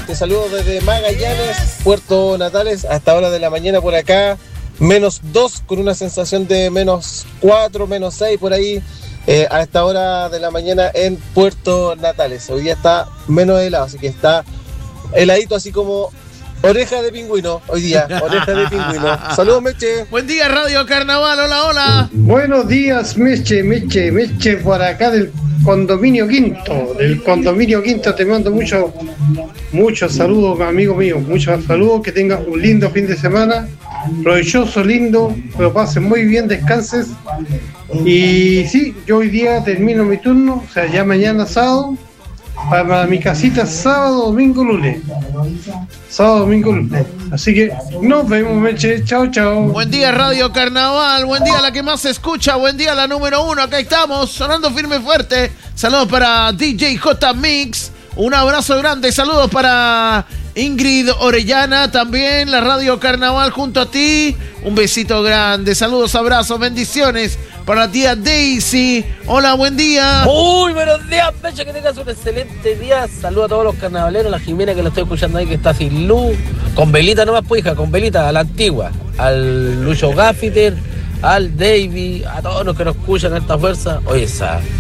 Te saludo desde Magallanes, Puerto Natales, a esta hora de la mañana por acá, -2 con una sensación de -4, -6 por ahí, a esta hora de la mañana en Puerto Natales. Hoy día está menos helado, así que está heladito así como oreja de pingüino, hoy día, oreja de pingüino. Saludos, Meche. Buen día, Radio Carnaval, hola, hola. Buenos días, Meche, por acá del Condominio Quinto. Del Condominio Quinto te mando muchos saludos, amigo mío, muchos saludos, que tengas un lindo fin de semana, provechoso, lindo, que lo pases muy bien, descanses. Y sí, yo hoy día termino mi turno, o sea, ya mañana sábado, para mi casita sábado, domingo, lunes. Sábado, domingo, lunes. Así que nos vemos, Meche. Chao, chao. Buen día, Radio Carnaval. Buen día, la que más se escucha. Buen día, la número 1. Acá estamos, sonando firme y fuerte. Saludos para DJ J Mix. Un abrazo grande. Saludos para Ingrid Orellana. También la Radio Carnaval junto a ti. Un besito grande. Saludos, abrazos, bendiciones para la tía Daisy. Hola, buen día. Uy, buenos días, Pecho, que tengas un excelente día. Saludos a todos los carnavaleros, la Jimena que lo estoy escuchando ahí, que está sin luz. Con velita nomás, pues, hija, con velita, a la antigua. Al Lucho Gaffiter, al Davey, a todos los que nos escuchan a esta fuerza. Oye, esa